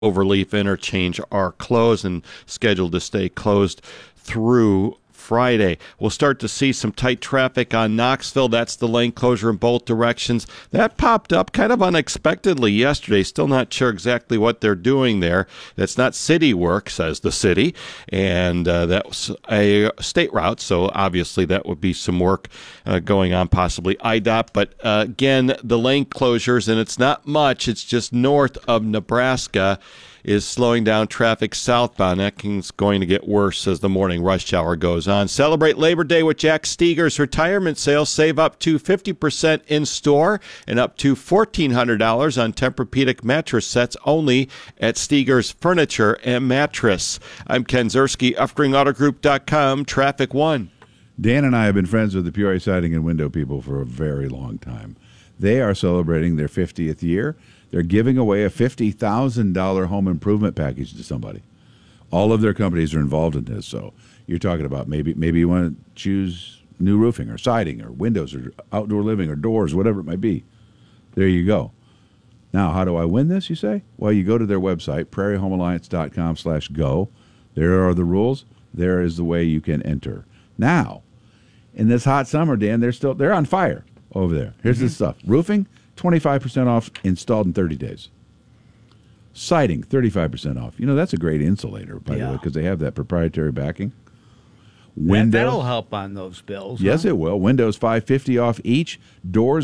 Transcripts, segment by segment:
Overleaf Interchange are closed and scheduled to stay closed through Friday. We'll start to see some tight traffic on Knoxville. That's the lane closure in both directions. That popped up kind of unexpectedly yesterday. Still not sure exactly what they're doing there. That's not city work, says the city. And that was a state route, so obviously that would be some work going on, possibly IDOT. But again, the lane closures, and it's not much. It's just north of Nebraska, is slowing down traffic southbound. That is going to get worse as the morning rush hour goes on. Celebrate Labor Day with Jack Steger's retirement sale. Save up to 50% in store and up to $1,400 on Tempur-Pedic mattress sets only at Steger's Furniture and Mattress. I'm Ken Zerski, UffringAutoGroup.com, Traffic One. Dan and I have been friends with the Peoria Siding and Window people for a very long time. They are celebrating their 50th year. They're giving away a $50,000 home improvement package to somebody. All of their companies are involved in this. So you're talking about maybe you want to choose new roofing or siding or windows or outdoor living or doors, whatever it might be. There you go. Now, how do I win this, you say? Well, you go to their website, prairiehomealliance.com/go. There are the rules. There is the way you can enter. Now, in this hot summer, Dan, they're on fire over there. Here's the stuff. Roofing, 25% off, installed in 30 days. Siding, 35% off. You know, that's a great insulator, by the way, because they have that proprietary backing. Windows, that'll help on those bills. Yes, it will. Windows, $550 off each. Doors,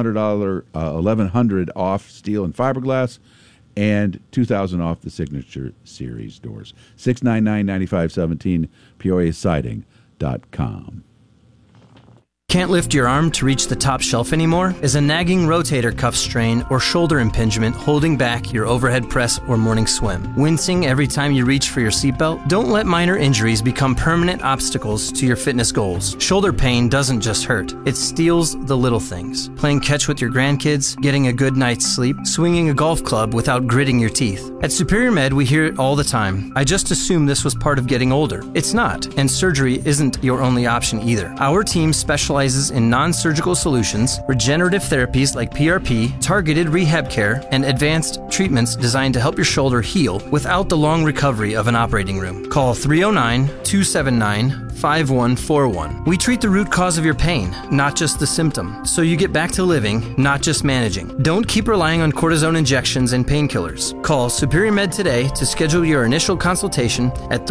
$1,100 off steel and fiberglass, and $2,000 off the Signature Series doors. 699-9517, PeoriaSiding.com. Can't lift your arm to reach the top shelf anymore? Is a nagging rotator cuff strain or shoulder impingement holding back your overhead press or morning swim? Wincing every time you reach for your seatbelt? Don't let minor injuries become permanent obstacles to your fitness goals. Shoulder pain doesn't just hurt. It steals the little things. Playing catch with your grandkids, getting a good night's sleep, swinging a golf club without gritting your teeth. At Superior Med, we hear it all the time. I just assumed this was part of getting older. It's not, and surgery isn't your only option either. Our team specializes in non-surgical solutions, regenerative therapies like PRP, targeted rehab care, and advanced treatments designed to help your shoulder heal without the long recovery of an operating room. Call 309-279-5141. We treat the root cause of your pain, not just the symptom, so you get back to living, not just managing. Don't keep relying on cortisone injections and painkillers. Call Superior Med today to schedule your initial consultation at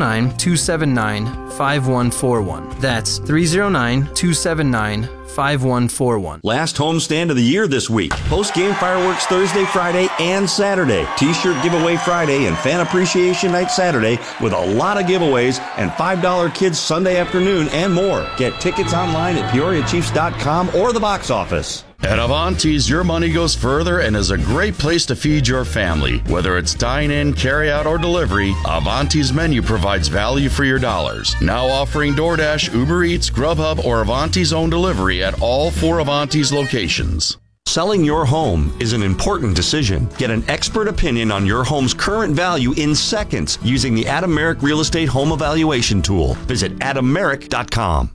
309-279-5141. That's 309-279-5141. Last homestand of the year this week. Post-game fireworks Thursday, Friday, and Saturday. T-shirt giveaway Friday and fan appreciation night Saturday with a lot of giveaways and $5 kids Sunday afternoon and more. Get tickets online at PeoriaChiefs.com or the box office. At Avanti's, your money goes further and is a great place to feed your family. Whether it's dine-in, carry-out, or delivery, Avanti's menu provides value for your dollars. Now offering DoorDash, Uber Eats, Grubhub, or Avanti's own delivery at all 4 Avanti's locations. Selling your home is an important decision. Get an expert opinion on your home's current value in seconds using the Adam Merrick Real Estate Home Evaluation Tool. Visit adammerrick.com.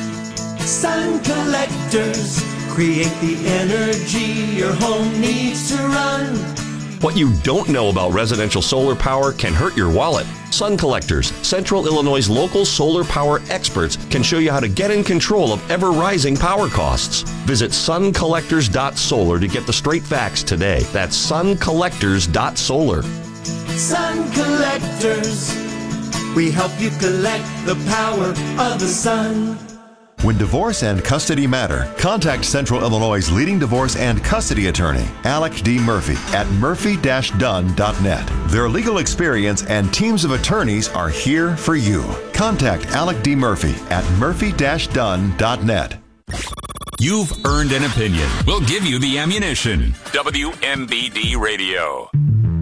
Sun Collectors. Create the energy your home needs to run. What you don't know about residential solar power can hurt your wallet. Sun Collectors, Central Illinois' local solar power experts, can show you how to get in control of ever-rising power costs. Visit suncollectors.solar to get the straight facts today. That's suncollectors.solar. Sun Collectors. We help you collect the power of the sun. When divorce and custody matter, contact Central Illinois' leading divorce and custody attorney, Alec D. Murphy, at murphy-dunn.net. Their legal experience and teams of attorneys are here for you. Contact Alec D. Murphy at murphy-dunn.net. You've earned an opinion. We'll give you the ammunition. WMBD Radio.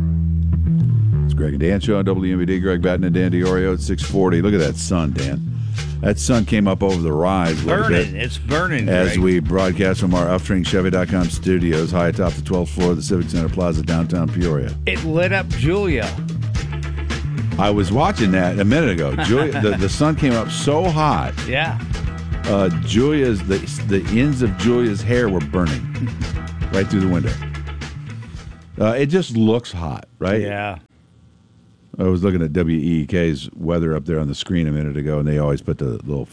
It's Greg and Dan show on WMBD. Greg Batten and Dan DiOrio at 640. Look at that sun, Dan. That sun came up over the rise. Burning. It's burning, as Greg. we broadcast from our UffringChevy.com studios high atop the 12th floor of the Civic Center Plaza, downtown Peoria. It lit up Julia. I was watching that a minute ago. Julia, the sun came up so hot. Yeah. Julia's the ends of Julia's hair were burning right through the window. It just looks hot, right? Yeah. I was looking at WEEK's weather up there on the screen a minute ago, and they always put the little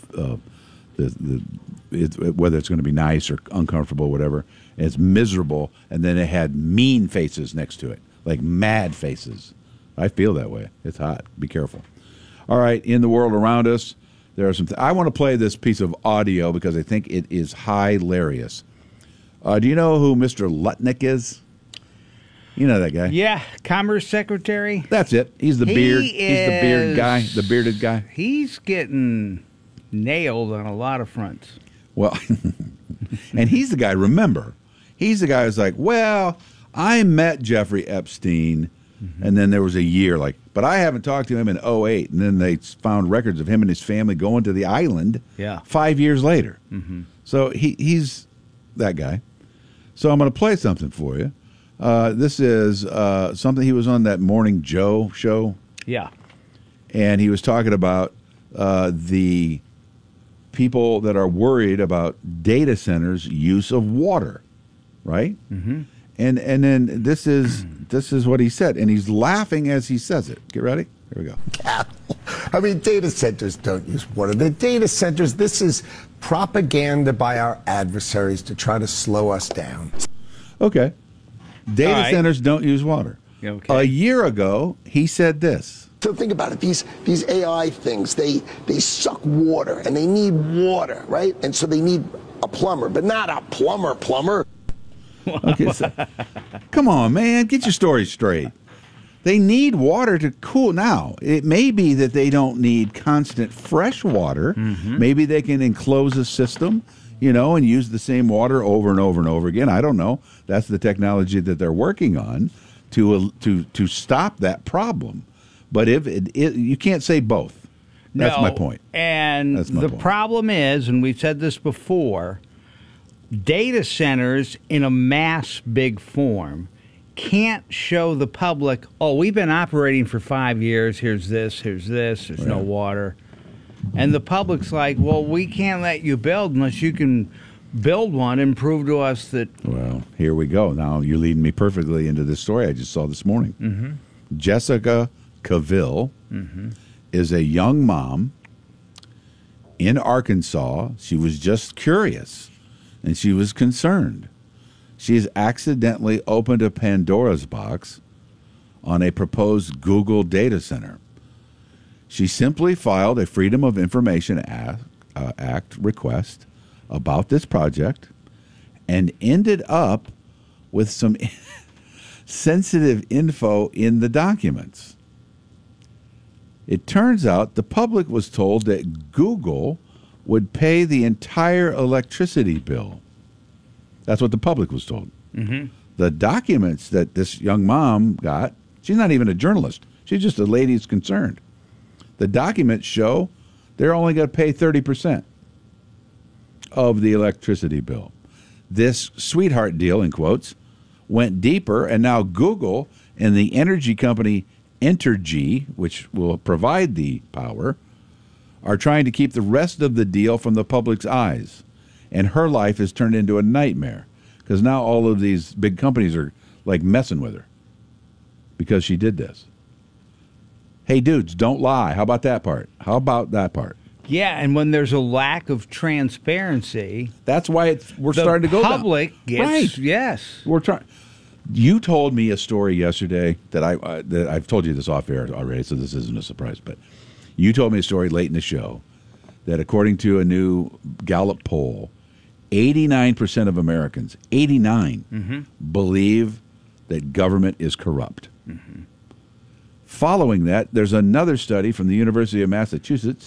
whether it's going to be nice or uncomfortable, whatever. And it's miserable, and then it had mean faces next to it, like mad faces. I feel that way. It's hot. Be careful. All right, in the world around us, there are some. I want to play this piece of audio because I think it is hilarious. Do you know who Mr. Lutnick is? You know that guy. Yeah, Commerce Secretary. That's it. He's the beard. He's the beard guy. The bearded guy. He's getting nailed on a lot of fronts. Well, and he's the guy. Remember, he's the guy who's like, well, I met Jeffrey Epstein, and then there was a year but I haven't talked to him in 2008, and then they found records of him and his family going to the island. Yeah. 5 years later. So he's that guy. So I'm going to play something for you. This is something he was on that Morning Joe show. Yeah. And he was talking about the people that are worried about data centers' use of water, right? Mm-hmm. And then this is what he said, and he's laughing as he says it. Get ready? Here we go. I mean, data centers don't use water. The data centers, this is propaganda by our adversaries to try to slow us down. Okay. Data centers don't use water. Okay. A year ago, he said this. So think about it. These AI things, they suck water, and they need water, right? And so they need a plumber, but not a plumber. Okay, so, come on, man. Get your story straight. They need water to cool. Now, it may be that they don't need constant fresh water. Mm-hmm. Maybe they can enclose a system, and use the same water over and over and over again. I don't know. That's the technology that they're working on to stop that problem. But if you can't say both. That's my point. And the problem is, and we've said this before, data centers in a mass big form can't show the public, we've been operating for 5 years, here's this, there's no water. And the public's like, well, we can't let you build unless you can build one and prove to us that... Well, here we go. Now, you're leading me perfectly into this story I just saw this morning. Mm-hmm. Jessica Cavill is a young mom in Arkansas. She was just curious, and she was concerned. She's accidentally opened a Pandora's box on a proposed Google data center. She simply filed a Freedom of Information Act request about this project and ended up with some sensitive info in the documents. It turns out the public was told that Google would pay the entire electricity bill. That's what the public was told. Mm-hmm. The documents that this young mom got, she's not even a journalist. She's just a lady who's concerned. The documents show they're only going to pay 30% of the electricity bill. This sweetheart deal, in quotes, went deeper, and now Google and the energy company Entergy, which will provide the power, are trying to keep the rest of the deal from the public's eyes. And her life has turned into a nightmare because now all of these big companies are like messing with her because she did this. Hey, dudes, don't lie. How about that part? Yeah, and when there's a lack of transparency, that's why we're starting to go down. The public gets right. Yes. We're trying. You told me a story yesterday that I've told you this off air already, so this isn't a surprise. But you told me a story late in the show that according to a new Gallup poll, 89% of Americans, 89, believe that government is corrupt. Mm-hmm. Following that, there's another study from the University of Massachusetts.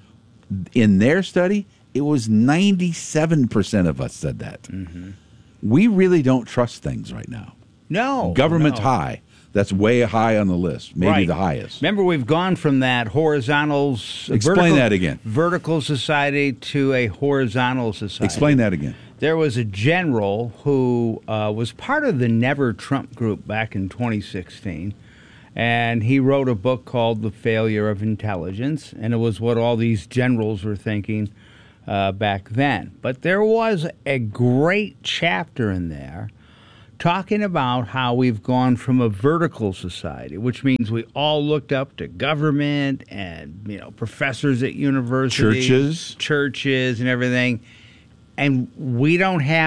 In their study, it was 97% of us said that. Mm-hmm. We really don't trust things right now. No. Government's high. That's way high on the list, maybe the highest. Remember, we've gone from that horizontals... Explain that again. Vertical society to a horizontal society. Explain that again. There was a general who was part of the Never Trump group back in 2016, and he wrote a book called The Failure of Intelligence, and it was what all these generals were thinking back then. But there was a great chapter in there talking about how we've gone from a vertical society, which means we all looked up to government and, professors at universities, churches and everything. And we're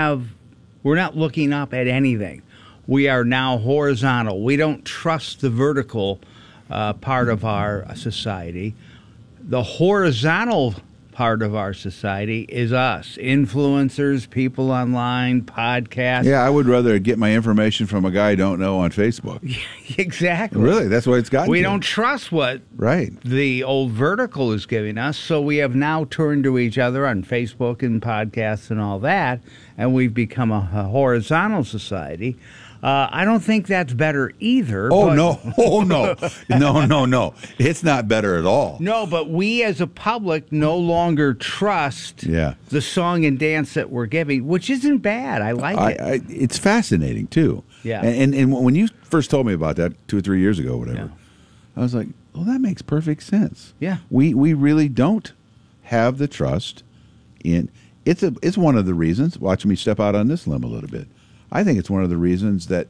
not looking up at anything. We are now horizontal. We don't trust the vertical part of our society. The horizontal part of our society is us, influencers, people online, podcasts. Yeah, I would rather get my information from a guy I don't know on Facebook. Exactly. Really, that's what it's gotten We to. don't trust what Right. the old vertical is giving us, so we have now turned to each other on Facebook and podcasts and all that, and we've become a horizontal society. I don't think that's better either. Oh, no. Oh, no. No. It's not better at all. No, but we as a public no longer trust the song and dance that we're giving, which isn't bad. I like it. It's fascinating, too. Yeah. And when you first told me about that 2 or 3 years ago, whatever, I was like, well, that makes perfect sense. Yeah. We really don't have the trust in... It's one of the reasons, watch me step out on this limb a little bit, I think it's one of the reasons that,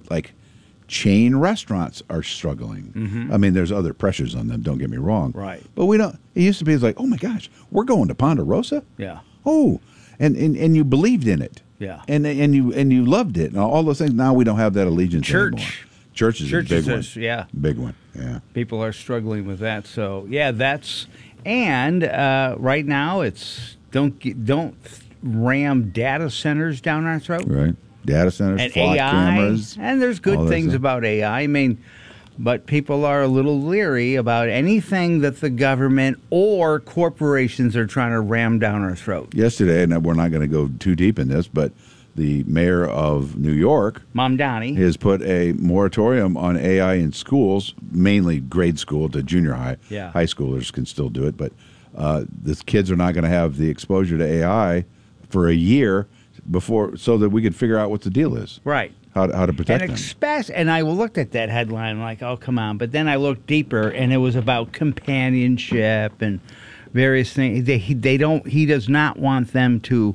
chain restaurants are struggling. Mm-hmm. I mean, there's other pressures on them, don't get me wrong. Right. But we don't... It used to be like, oh, my gosh, we're going to Ponderosa? Yeah. Oh, and you believed in it. Yeah. And you loved it and all those things. Now we don't have that allegiance anymore. Church is a big one. Yeah. Big one. Yeah. People are struggling with that. So, that's... And right now it's... Don't ram data centers down our throat. Right. Data centers, and flock AI, cameras. And there's good things about AI. I mean, but people are a little leery about anything that the government or corporations are trying to ram down our throat. Yesterday, and we're not going to go too deep in this, but the mayor of New York, Mamdani, has put a moratorium on AI in schools, mainly grade school to junior high. Yeah. High schoolers can still do it, but the kids are not going to have the exposure to AI for a year so that we could figure out what the deal is. Right. How to protect them. And I looked at that headline like, oh, come on. But then I looked deeper, and it was about companionship and various things. He does not want them to,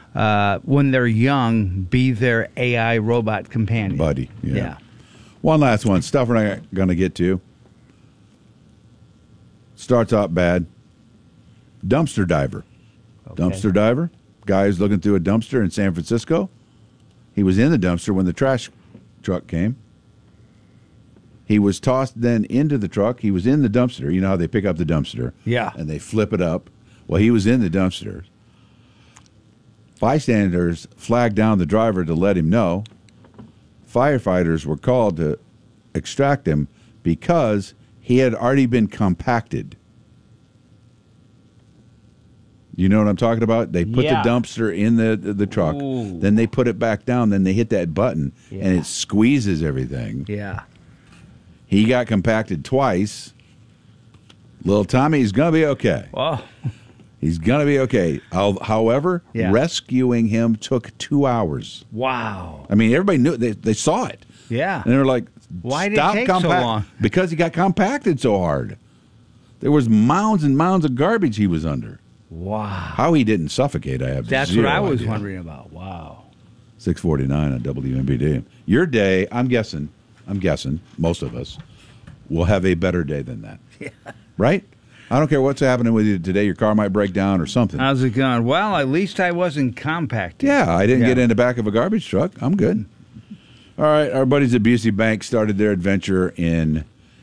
when they're young, be their AI robot companion. Buddy. Yeah. One last one. Stuff we're not going to get to. Starts out bad. Dumpster diver. Okay. Dumpster diver. Guy's looking through a dumpster in San Francisco. He was in the dumpster when the trash truck came. He was tossed then into the truck. He was in the dumpster. You know how they pick up the dumpster. Yeah. And they flip it up. Well, he was in the dumpster. Bystanders flagged down the driver to let him know. Firefighters were called to extract him because he had already been compacted. You know what I'm talking about? They put the dumpster in the truck, then they put it back down, then they hit that button, and it squeezes everything. Yeah. He got compacted twice. Little Tommy's going to be okay. Well, he's going to be okay. However, rescuing him took 2 hours. Wow. I mean, everybody knew. They saw it. Yeah. And they were like, why did it take so long? Because he got compacted so hard. There was mounds and mounds of garbage he was under. Wow. How he didn't suffocate, I have That's zero what I was idea. wondering about. Wow. 6:49 on WMBD. Your day, I'm guessing, most of us will have a better day than that. Yeah. Right? I don't care what's happening with you today. Your car might break down or something. How's it going? Well, at least I wasn't compacted. Yeah, I didn't get in the back of a garbage truck. I'm good. All right, our buddies at Busey Bank started their adventure in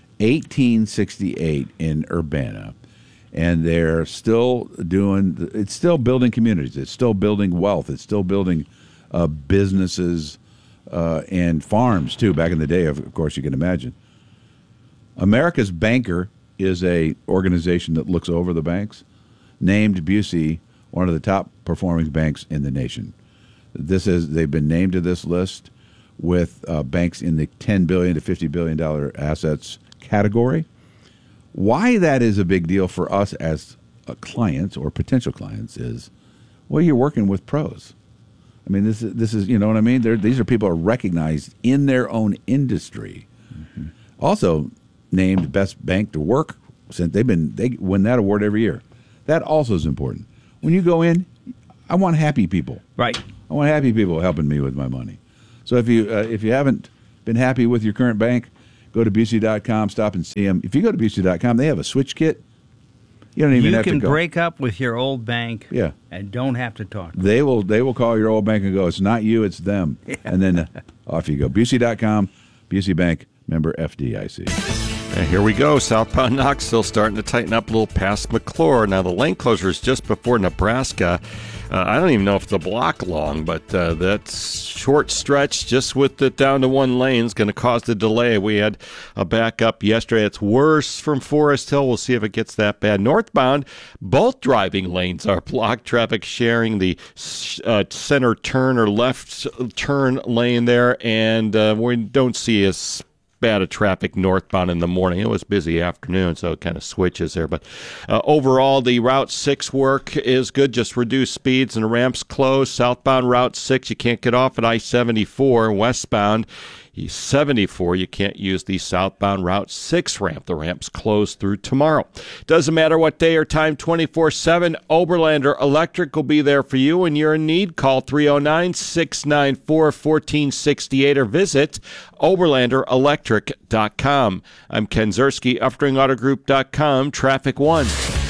1868 in Urbana. And they're still it's still building communities. It's still building wealth. It's still building businesses and farms, too, back in the day, of course, you can imagine. America's Banker is a organization that looks over the banks, named Busey one of the top performing banks in the nation. They've been named to this list with banks in the $10 billion to $50 billion assets category. Why that is a big deal for us as clients or potential clients is, well, you're working with pros. I mean, this is you know what I mean? These are people who are recognized in their own industry. Mm-hmm. Also named Best Bank to Work, since they win that award every year. That also is important. When you go in, I want happy people. Right. I want happy people helping me with my money. So if you haven't been happy with your current bank, go to Busey.com, stop and see them. If you go to Busey.com, they have a switch kit. You don't even have to go. You can break up with your old bank Yeah. and don't have to talk. They will call your old bank and go, it's not you, it's them. Yeah. And then off you go. Busey.com, Busey Bank, member FDIC. And here we go. Southbound Knoxville starting to tighten up a little past McClure. Now, the lane closure is just before Nebraska. I don't even know if it's a block long, but that short stretch just with it down to one lane is going to cause the delay. We had a backup yesterday. It's worse from Forest Hill. We'll see if it gets that bad. Northbound, both driving lanes are blocked. Traffic sharing the center turn or left turn lane there, and we don't see as bad of traffic northbound in the morning. It was busy afternoon, so it kind of switches there. But overall, the Route 6 work is good. Just reduce speeds and ramps closed. Southbound Route 6, you can't get off at I-74. Westbound 74, you can't use the southbound Route 6 ramp. The ramp's closed through tomorrow. Doesn't matter what day or time, 24/7, Oberlander Electric will be there for you when you're in need. Call 309-694-1468 or visit OberlanderElectric.com. I'm Ken Zerski, UfteringAutoGroup.com, Traffic 1.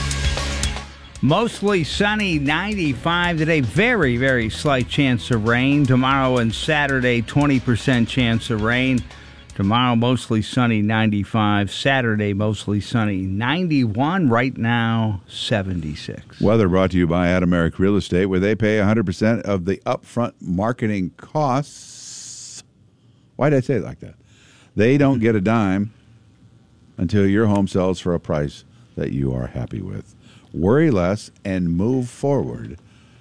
Mostly sunny, 95 today. Very, very slight chance of rain. Tomorrow and Saturday, 20% chance of rain. Tomorrow, mostly sunny, 95. Saturday, mostly sunny, 91. Right now, 76. Weather brought to you by Adameric Real Estate, where they pay 100% of the upfront marketing costs. Why did I say it like that? They don't get a dime until your home sells for a price that you are happy with. Worry less and move forward.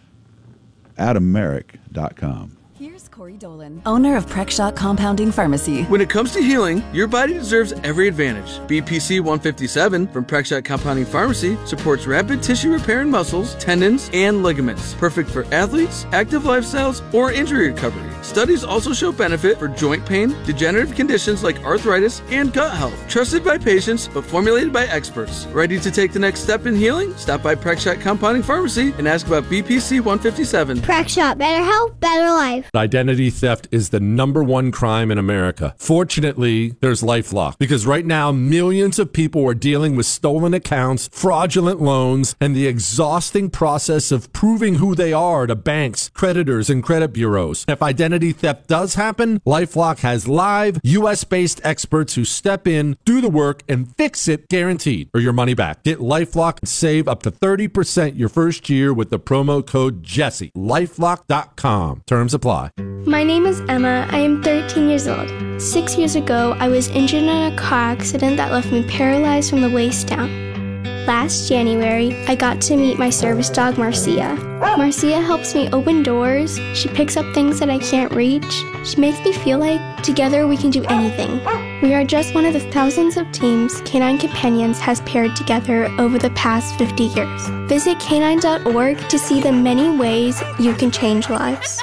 AdamMerrick.com. Here's Corey Dolan, owner of Prexshot Compounding Pharmacy. When it comes to healing, your body deserves every advantage. BPC 157 from Prexshot Compounding Pharmacy supports rapid tissue repair in muscles, tendons, and ligaments. Perfect for athletes, active lifestyles, or injury recovery. Studies also show benefit for joint pain, degenerative conditions like arthritis, and gut health. Trusted by patients, but formulated by experts. Ready to take the next step in healing? Stop by Prexshot Compounding Pharmacy and ask about BPC 157. Prexshot, better health, better life. Identity theft is the #1 crime in America. Fortunately, there's LifeLock, because right now millions of people are dealing with stolen accounts, fraudulent loans, and the exhausting process of proving who they are to banks, creditors, and credit bureaus. If identity theft does happen, LifeLock has live US-based experts who step in, do the work, and fix it guaranteed, or your money back. Get LifeLock and save up to 30% your first year with the promo code Jesse. LifeLock.com. Terms apply. My name is Emma. I am 13 years old. 6 years ago, I was injured in a car accident that left me paralyzed from the waist down. Last January, I got to meet my service dog, Marcia. Marcia helps me open doors. She picks up things that I can't reach. She makes me feel like together we can do anything. We are just one of the thousands of teams Canine Companions has paired together over the past 50 years. Visit canine.org to see the many ways you can change lives.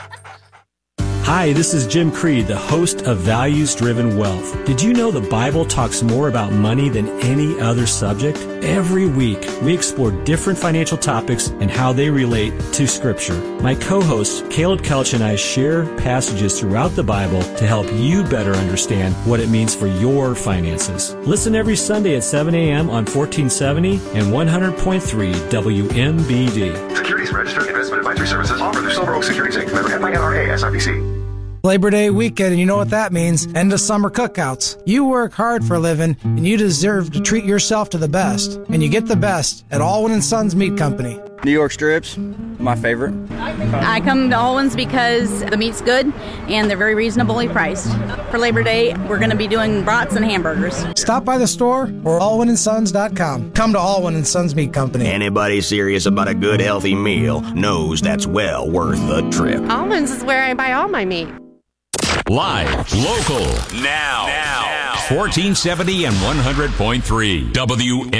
Hi, this is Jim Creed, the host of Values Driven Wealth. Did you know the Bible talks more about money than any other subject? Every week, we explore different financial topics and how they relate to Scripture. My co-host, Caleb Kelch, and I share passages throughout the Bible to help you better understand what it means for your finances. Listen every Sunday at 7 a.m. on 1470 and 100.3 WMBD. Securities Registered Investment Advisory Services offered through Silver Oak Securities Inc. Member FINRA SIPC. Labor Day weekend, and you know what that means. End of summer cookouts. You work hard for a living, and you deserve to treat yourself to the best. And you get the best at Allwyn & Sons Meat Company. New York strips, my favorite. I come to Allwyn's because the meat's good and they're very reasonably priced. For Labor Day, we're going to be doing brats and hamburgers. Stop by the store or allwynsons.com. Come to Allwyn & Sons Meat Company. Anybody serious about a good, healthy meal knows that's well worth the trip. Allwyn's is where I buy all my meat. Live, local, now. 1470 and 100.3 WM.